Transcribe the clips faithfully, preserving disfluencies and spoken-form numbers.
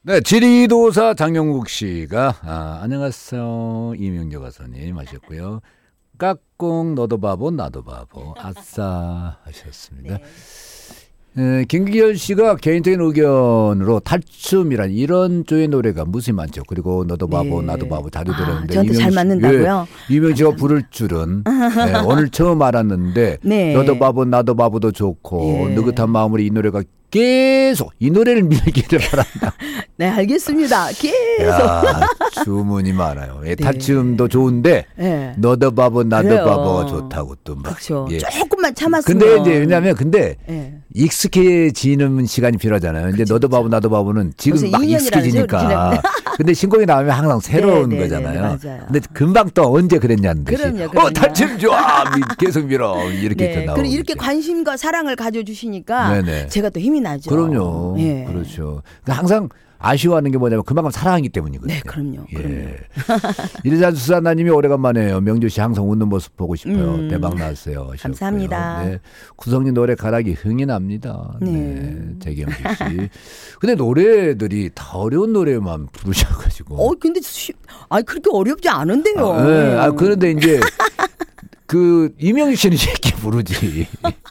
네, 지리도사 장영국 씨가 아, 안녕하세요 이명조 가수님 하셨고요. 깍꿍 너도 바보 나도 바보 아싸 하셨습니다. 네. 에, 김기열 씨가 개인적인 의견으로 탈춤이란 이런 조의 노래가 무수히 많죠. 그리고 너도 바보 네. 나도 바보 자주 들었는데 아, 저한테 잘 맞는다고요? 예, 이명 씨가 부를 줄은 네, 오늘 처음 알았는데 네. 너도 바보 나도 바보도 좋고 예. 느긋한 마음으로 이 노래가 계속 이 노래를 밀기를 바란다. 네, 알겠습니다. 계속. 야, 주문이 많아요. 예, 네. 탈춤도 좋은데 네. 너도 바보 나도 그래요. 바보가 좋다고 또 막. 그렇죠. 예. 조금만 참았으면. 근데 이제 왜냐하면 근데 네. 익숙해지는 시간이 필요하잖아요. 이제 그쵸, 너도 바보 나도 바보는 지금 막 익숙해지니까. 근데 신곡이 나오면 항상 새로운 네, 네, 거잖아요. 네, 맞아요. 근데 금방 또 언제 그랬냐는 듯이. 그럼요, 그럼요. 어 탈춤 좋아 계속 밀어 이렇게 네. 나오고. 그리고 이렇게 관심과 사랑을 가져주시니까 네네. 제가 또 힘이 나죠. 그럼요. 네. 그렇죠. 그러니까 항상 아쉬워하는 게 뭐냐면 그만큼 사랑하기 때문이거든요. 네, 그럼요. 예. 그럼요. 이리자 수산나님이 오래간만에요. 명조 씨 항상 웃는 모습 보고 싶어요. 음. 대박 났어요. 하셨고요. 감사합니다. 네. 구성님 노래 가락이 흥이 납니다. 네. 네. 재경식 씨. 근데 노래들이 다 어려운 노래만 부르셔가지고. 어, 근데 쉬... 아, 그렇게 어렵지 않은데요. 아, 네. 아, 그런데 이제 그 이명희 씨는 쉽게 부르지.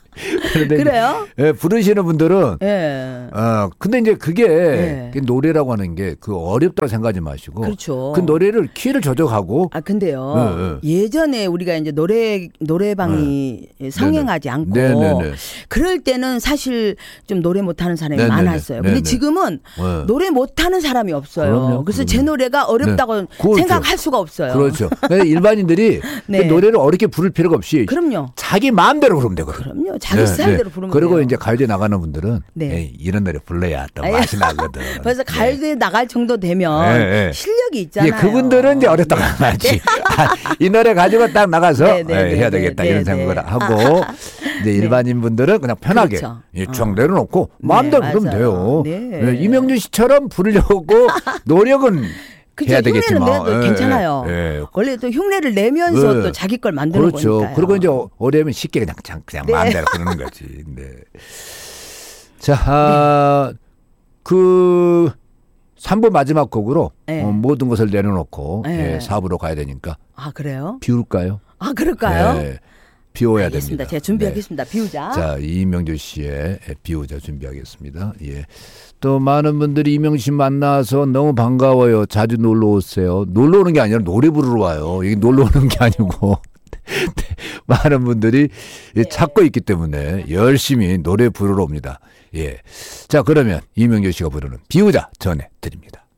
그래요? 예, 부르시는 분들은 예. 어 근데 이제 그게 예. 노래라고 하는 게 그 어렵다고 생각하지 마시고 그렇죠. 그 노래를 키를 조정하고 아 근데요. 예, 예. 예전에 우리가 이제 노래 노래방이 예. 성행하지 네네. 않고 네네네. 그럴 때는 사실 좀 노래 못하는 사람이 네네네. 많았어요. 근데 네네. 지금은 네. 노래 못하는 사람이 없어요. 그럼요. 그래서 그럼요. 제 노래가 어렵다고 네. 생각할 수가 없어요. 그렇죠. 일반인들이 네. 그 노래를 어렵게 부를 필요가 없이 그럼요. 자기 마음대로 부르면 되거든요. 그럼요. 자기 네, 스타일대로 네. 부르면 그리고 돼요. 이제 가요제 나가는 분들은 네. 에이, 이런 노래 불러야 또 맛이 나거든. 그래서 가요제 네. 나갈 정도 되면 네, 네. 실력이 있잖아요. 예, 그분들은 이제 어렵다고 하지. 네. 아, 이 노래 가지고 딱 나가서 네, 네, 에이, 해야 되겠다 네, 이런 네, 생각을 네. 하고 이제 일반인 분들은 그냥 편하게 그렇죠. 예, 쭉 내려놓고 마음대로 네, 부르면 돼요. 네. 네, 이명준 씨처럼 부르려고 노력은 그쵸, 해야 되겠지만 흉내는 괜찮아요. 예, 예. 원래 또 흉내를 내면서 예. 또 자기 걸 만드는 그렇죠. 거니까요. 그리고 이제 어려우면 쉽게 그냥 그냥 네. 마음대로 부르는 거지. 네. 자, 아, 네. 그 삼 부 마지막 곡으로 네. 어, 모든 것을 내려놓고 네. 예, 사 부로 가야 되니까. 아 그래요? 비울까요? 아 그럴까요? 네. 비워야 알겠습니다. 됩니다. 제가 준비하겠습니다. 네. 비우자. 자, 이명준 씨의 비우자 준비하겠습니다. 예. 또 많은 분들이 이명준 씨 만나서 너무 반가워요. 자주 놀러 오세요. 놀러 오는 게 아니라 노래 부르러 와요. 여기 놀러 오는 게 아니고 많은 분들이 네. 찾고 있기 때문에 열심히 노래 부르러 옵니다. 예. 자, 그러면 이명준 씨가 부르는 비우자 전해드립니다.